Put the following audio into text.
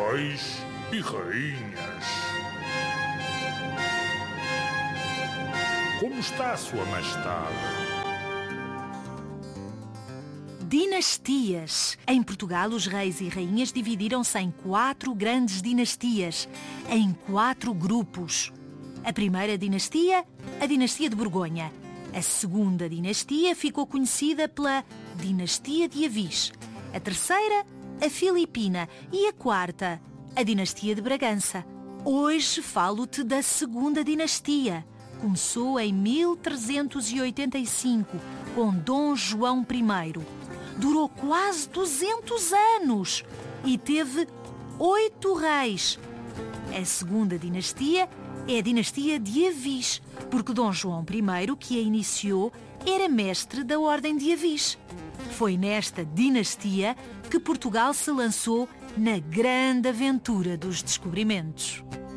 reis e rainhas. Como está Sua Majestade? Dinastias. Em Portugal, os reis e rainhas dividiram-se em 4 grandes dinastias, em 4 grupos. A primeira dinastia, a dinastia de Borgonha. A segunda dinastia ficou conhecida pela dinastia de Avis. A terceira, a Filipina. E a quarta, a dinastia de Bragança. Hoje falo-te da segunda dinastia. Começou em 1385, com Dom João I. Durou quase 200 anos e teve 8 reis. A segunda dinastia é a dinastia de Avis, porque Dom João I, que a iniciou, era mestre da Ordem de Avis. Foi nesta dinastia que Portugal se lançou na grande aventura dos descobrimentos.